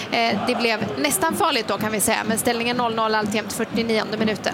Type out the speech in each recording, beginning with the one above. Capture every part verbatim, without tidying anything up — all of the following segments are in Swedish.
Eh, det blev nästan farligt då kan vi säga, men ställningen noll noll alltjämt fyrtionionde minuten.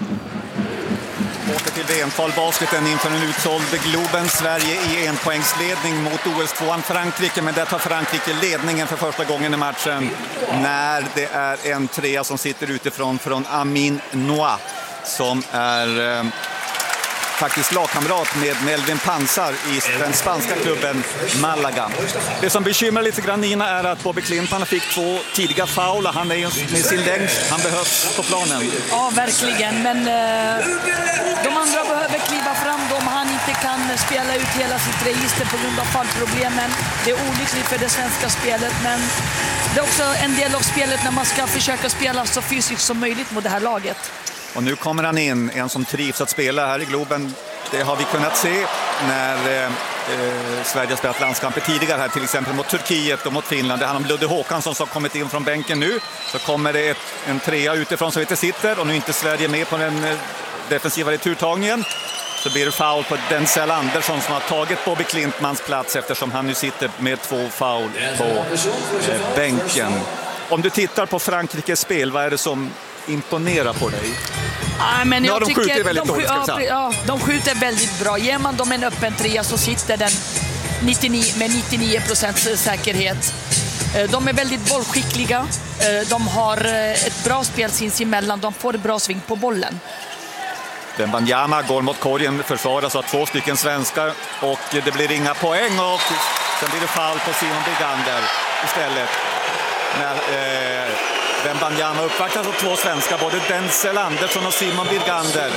Åter till V M-kvalbasketen inför en utsåld Globen. Sverige i enpoängsledning mot O S-tvåan Frankrike, men där tar Frankrike ledningen för första gången i matchen när det är en trea som sitter utifrån från Amin Noah som är eh, faktiskt lagkamrat med Melvin Pansar i den spanska klubben Malaga. Det som bekymrar lite grann Nina är att Bobby Klintman fick två tidiga foul. Han är ju med sin längd, han behövs på planen. Ja, verkligen, men eh, de andra behöver kliva fram om han inte kan spela ut hela sitt register på grund av fallproblemen. Det är olyckligt för det svenska spelet, men det är också en del av spelet när man ska försöka spela så fysiskt som möjligt mot det här laget. Och nu kommer han in, en som trivs att spela här i Globen. Det har vi kunnat se när eh, Sverige har spelat landskamper tidigare här, till exempel mot Turkiet och mot Finland. Det handlar om Ludde Håkansson som har kommit in från bänken nu. Så kommer det ett, en trea utifrån som inte sitter, och nu är inte Sverige med på den eh, defensiva returtagningen. Så blir det foul på Denzel Andersson som har tagit Bobby Klintmans plats eftersom han nu sitter med två foul på eh, bänken. Om du tittar på Frankrikes spel, vad är det som imponerar på dig? Ah, men jag ja, de tycker skjuter väldigt de, dåligt, ja, ja, de skjuter väldigt bra. Ger man dem en öppen trea så sitter den nittionio, med nittionio procent säkerhet. De är väldigt bollskickliga. De har ett bra spel sinsemellan. De får bra sving på bollen. Wembanyama går mot korgen, försvaras av två stycken svenskar och det blir inga poäng, och sen blir det fall på Simon Birgander istället. När eh, Wembanyama uppvaktas av två svenskar, både Denzel Andersson och Simon Birgander.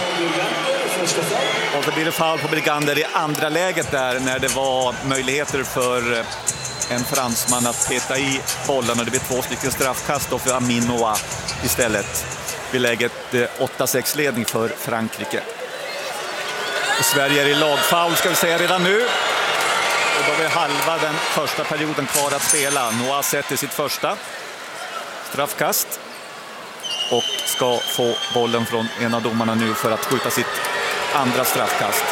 Och så blir det fall på Birgander i andra läget där när det var möjligheter för en fransman att peta i bollen, och det blir två stycken straffkast då för Amin Noah istället. Vid läget åtta sex ledning för Frankrike. Och Sverige är i lagfoul ska vi säga redan nu. Och då är halva den första perioden kvar att spela. Noah sätter sitt första straffkast och ska få bollen från en av domarna nu för att skjuta sitt andra straffkast.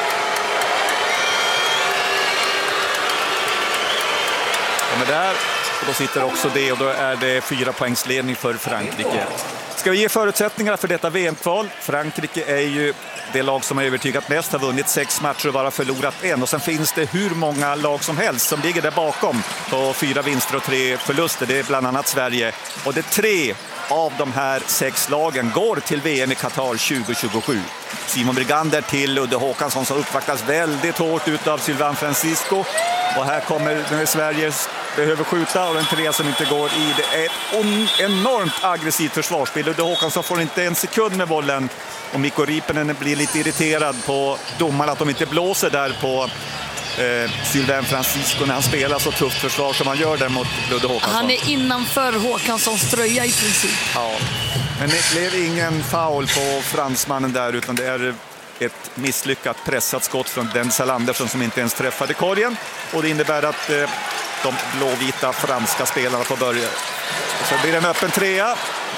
Och med där, och då sitter också det, och då är det fyra poängsledning för Frankrike. Ska vi ge förutsättningarna för detta V M-kval? Frankrike är ju det lag som har övertygat mest, har vunnit sex matcher och bara förlorat en. Och sen finns det hur många lag som helst som ligger där bakom på fyra vinster och tre förluster. Det är bland annat Sverige. Och det är tre av de här sex lagen går till V M i Qatar tjugo tjugosju. Simon Birgander till Ludde Håkansson som uppvaktas väldigt hårt ut av Sylvain Francisco. Och här kommer när Sverige behöver skjuta och den trea som inte går i. Det är ett enormt aggressivt försvarsspel. Ludde Håkansson får inte en sekund med bollen. Och Mikko Riippinen blir lite irriterad på domarna att de inte blåser där på eh, Sylvain Francisco när han spelar så tufft försvar som han gör där mot Ludde Håkansson. Han är innanför Håkanssons tröja i princip. Ja, men det blev ingen foul på fransmannen där, utan det är ett misslyckat pressat skott från Denzel Andersson som inte ens träffade korgen. Och det innebär att eh, de blåvita franska spelarna får börja. Och så blir det en öppen trea.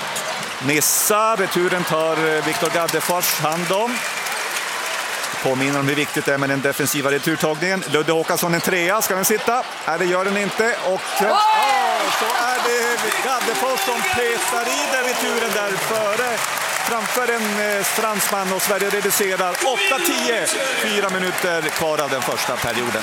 Nissa, returen tar Viktor Gaddefors hand om. Påminner om hur viktigt det är med den defensiva returtagningen. Ludde Håkansson en trea, ska den sitta? Nej, det gör den inte. Och oh! Oh, så är det Gaddefors som petar i den returen där före. Framför en fransman, och Sverige reducerar åtta tio. Fyra minuter kvar av den första perioden.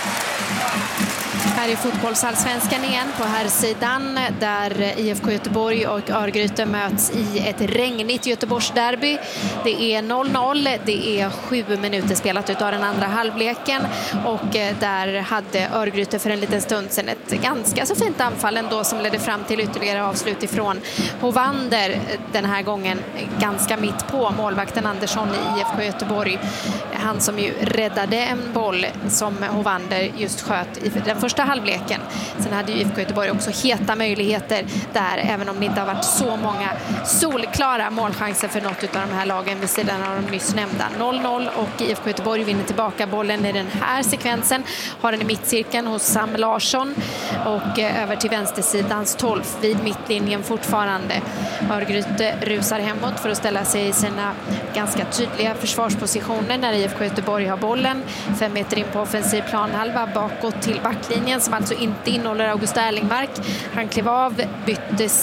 Här är fotbollsallsvenskan igen på här sidan där I F K Göteborg och Örgryte möts i ett regnigt Göteborgsderby. Det är noll noll, det är sju minuter spelat ut av den andra halvleken, och där hade Örgryte för en liten stund sedan ett ganska så fint anfall ändå som ledde fram till ytterligare avslut ifrån Hovander, den här gången ganska mitt på målvakten Andersson i I F K Göteborg. Han som ju räddade en boll som Hovander just sköt i den första halvleken. Sen hade ju I F K Göteborg också heta möjligheter där, även om det inte har varit så många solklara målchanser för något av de här lagen vid sidan av de nyss nämnda. noll noll, och I F K Göteborg vinner tillbaka bollen i den här sekvensen. Har den i mittcirkeln hos Sam Larsson och över till vänstersidans tolv vid mittlinjen fortfarande. Örgryte rusar hemåt för att ställa sig i sina ganska tydliga försvarspositioner när I F K Göteborg har bollen. Fem meter in på offensiv planhalva bakåt till backlinjen som alltså inte innehåller August Erlingmark. Han klev av, byttes